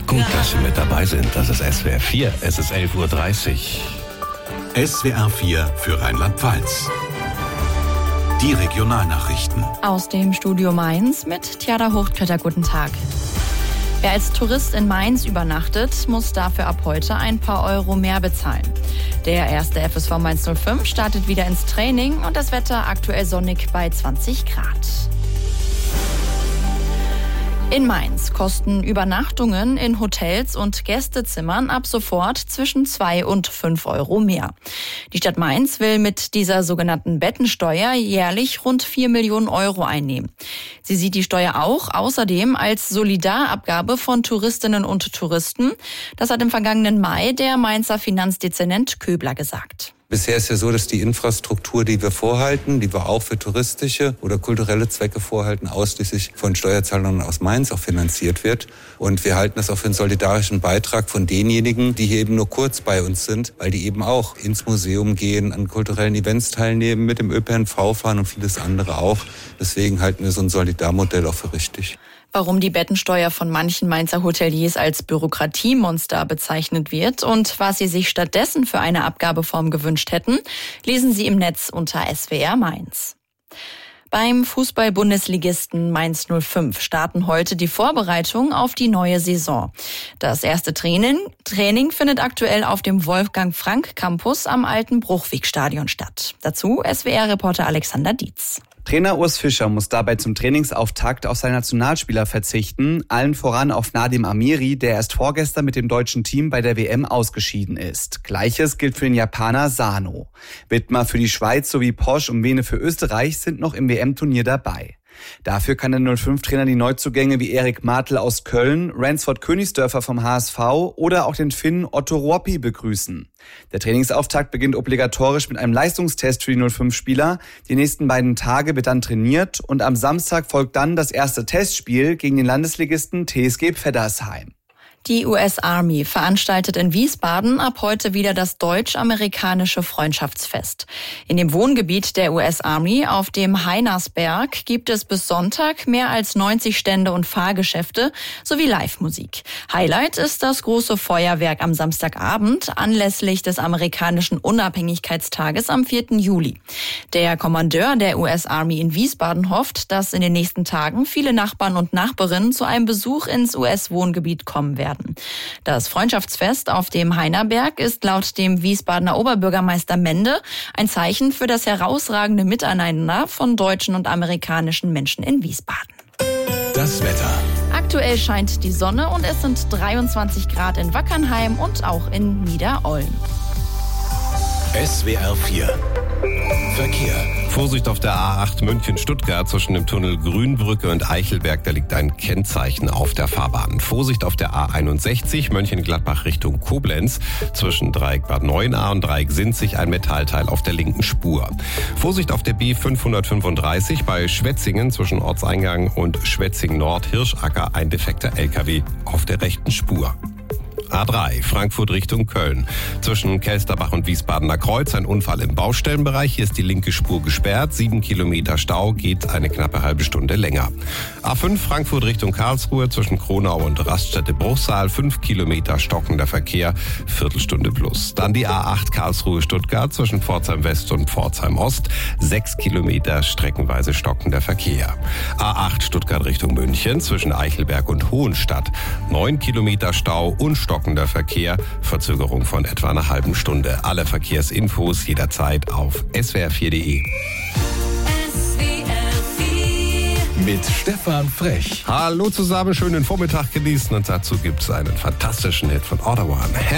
Gut, dass Sie mit dabei sind. Das ist SWR 4. Es ist 11.30 Uhr. SWR 4 für Rheinland-Pfalz. Die Regionalnachrichten. Aus dem Studio Mainz mit Tjada Hochkötter. Guten Tag. Wer als Tourist in Mainz übernachtet, muss dafür ab heute ein paar Euro mehr bezahlen. Der erste FSV Mainz 05 startet wieder ins Training und das Wetter aktuell sonnig bei 20 Grad. In Mainz kosten Übernachtungen in Hotels und Gästezimmern ab sofort zwischen 2 und 5 Euro mehr. Die Stadt Mainz will mit dieser sogenannten Bettensteuer jährlich rund 4 Millionen Euro einnehmen. Sie sieht die Steuer auch außerdem als Solidarabgabe von Touristinnen und Touristen. Das hat im vergangenen Mai der Mainzer Finanzdezernent Köbler gesagt. Bisher ist ja so, dass die Infrastruktur, die wir vorhalten, die wir auch für touristische oder kulturelle Zwecke vorhalten, ausschließlich von Steuerzahlern aus Mainz auch finanziert wird. Und wir halten das auch für einen solidarischen Beitrag von denjenigen, die hier eben nur kurz bei uns sind, weil die eben auch ins Museum gehen, an kulturellen Events teilnehmen, mit dem ÖPNV fahren und vieles andere auch. Deswegen halten wir so ein Solidarmodell auch für richtig. Warum die Bettensteuer von manchen Mainzer Hoteliers als Bürokratiemonster bezeichnet wird und was sie sich stattdessen für eine Abgabeform gewünscht hätten, lesen Sie im Netz unter SWR Mainz. Beim Fußball-Bundesligisten Mainz 05 starten heute die Vorbereitungen auf die neue Saison. Das erste Training findet aktuell auf dem Wolfgang-Frank-Campus am alten Bruchwegstadion statt. Dazu SWR-Reporter Alexander Dietz. Trainer Urs Fischer muss dabei zum Trainingsauftakt auf seine Nationalspieler verzichten, allen voran auf Nadim Amiri, der erst vorgestern mit dem deutschen Team bei der WM ausgeschieden ist. Gleiches gilt für den Japaner Sano. Widmer für die Schweiz sowie Posch und Mene für Österreich sind noch im WM-Turnier dabei. Dafür kann der 05-Trainer die Neuzugänge wie Erik Martl aus Köln, Ransford Königsdörfer vom HSV oder auch den Finnen Otto Ruoppi begrüßen. Der Trainingsauftakt beginnt obligatorisch mit einem Leistungstest für die 05-Spieler. Die nächsten beiden Tage wird dann trainiert und am Samstag folgt dann das erste Testspiel gegen den Landesligisten TSG Pfeddersheim. Die US Army veranstaltet in Wiesbaden ab heute wieder das deutsch-amerikanische Freundschaftsfest. In dem Wohngebiet der US Army auf dem Heinersberg gibt es bis Sonntag mehr als 90 Stände und Fahrgeschäfte sowie Live-Musik. Highlight ist das große Feuerwerk am Samstagabend anlässlich des amerikanischen Unabhängigkeitstages am 4. Juli. Der Kommandeur der US Army in Wiesbaden hofft, dass in den nächsten Tagen viele Nachbarn und Nachbarinnen zu einem Besuch ins US-Wohngebiet kommen werden. Das Freundschaftsfest auf dem Heinerberg ist laut dem Wiesbadener Oberbürgermeister Mende ein Zeichen für das herausragende Miteinander von deutschen und amerikanischen Menschen in Wiesbaden. Das Wetter. Aktuell scheint die Sonne und es sind 23 Grad in Wackernheim und auch in Niederolm. SWR 4 Verkehr. Vorsicht auf der A8 München-Stuttgart zwischen dem Tunnel Grünbrücke und Eichelberg. Da liegt ein Kennzeichen auf der Fahrbahn. Vorsicht auf der A61 Mönchengladbach Richtung Koblenz. Zwischen Dreieck Bad Neuenahr und Dreieck Sinzig ein Metallteil auf der linken Spur. Vorsicht auf der B535 bei Schwetzingen zwischen Ortseingang und Schwetzing Nord Hirschacker ein defekter LKW auf der rechten Spur. A3 Frankfurt Richtung Köln. Zwischen Kelsterbach und Wiesbadener Kreuz ein Unfall im Baustellenbereich. Hier ist die linke Spur gesperrt. 7 Kilometer Stau, geht eine knappe halbe Stunde länger. A5 Frankfurt Richtung Karlsruhe zwischen Kronau und Raststätte Bruchsal. 5 Kilometer stockender Verkehr, Viertelstunde plus. Dann die A8 Karlsruhe Stuttgart zwischen Pforzheim West und Pforzheim Ost. 6 Kilometer streckenweise stockender Verkehr. A8 Stuttgart Richtung München zwischen Eichelberg und Hohenstadt. 9 Kilometer Stau und stockender Verkehr, Verzögerung von etwa einer halben Stunde. Alle Verkehrsinfos jederzeit auf swr4.de. Mit Stefan Frech. Hallo zusammen, schönen Vormittag genießen und dazu gibt's einen fantastischen Hit von Ottawa.